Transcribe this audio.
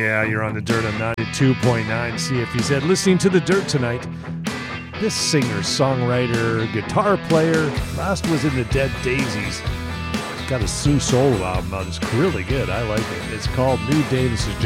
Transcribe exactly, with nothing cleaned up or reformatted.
Yeah, you're on the Dirt on ninety-two point nine C F E Z. Listening to the Dirt tonight. This singer, songwriter, guitar player, last was in the Dead Daisies. Got a Sue Soul album out. It's really good. I like it. It's called New Day. This is John.